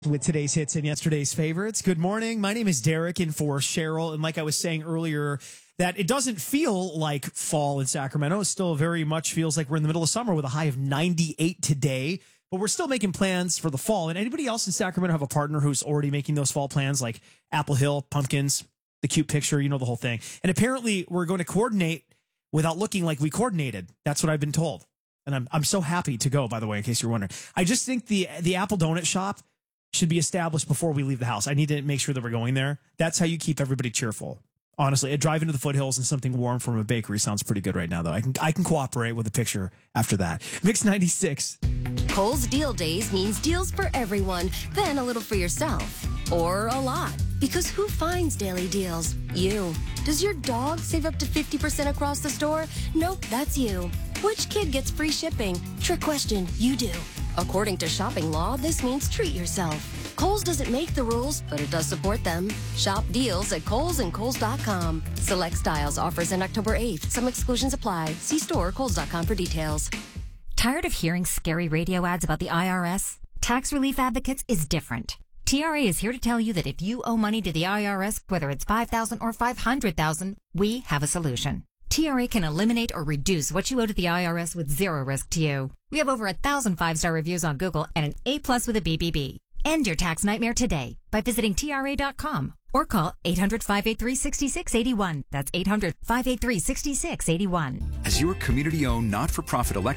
With today's hits and yesterday's favorites. Good morning. My name is Derek in for Cheryl. And like I was saying earlier, that it doesn't feel like fall in Sacramento. It still very much feels like we're in the middle of summer with a high of 98 today. But we're still making plans for the fall. And anybody else in Sacramento have a partner who's already making those fall plans, like Apple Hill, pumpkins, the cute picture, you know, the whole thing. And apparently we're going to coordinate without looking like we coordinated. That's what I've been told. And I'm so happy to go, by the way, in case you're wondering. I just think the Apple Donut Shop should be established before we leave the house. I need to make sure that we're going there. That's how you keep everybody cheerful. Honestly, a drive into the foothills and something warm from a bakery sounds pretty good right now, though. I can cooperate with a picture after that. Mix 96. Kohl's Deal Days means deals for everyone, then a little for yourself. Or a lot. Because who finds daily deals? You. Does your dog save up to 50% across the store? Nope, that's you. Which kid gets free shipping? Trick question, you do. According to shopping law, this means treat yourself. Kohl's doesn't make the rules, but it does support them. Shop deals at Kohl's and Kohl's.com. Select styles offers end October 8th. Some exclusions apply. See store or Kohl's.com for details. Tired of hearing scary radio ads about the IRS? Tax Relief Advocates is different. TRA is here to tell you that if you owe money to the IRS, whether it's $5,000 or $500,000, we have a solution. TRA can eliminate or reduce what you owe to the IRS with zero risk to you. We have over 1,000 5-star reviews on Google and an A+ with a BBB. End your tax nightmare today by visiting TRA.com or call 800-583-6681. That's 800-583-6681. As your community-owned, not-for-profit elected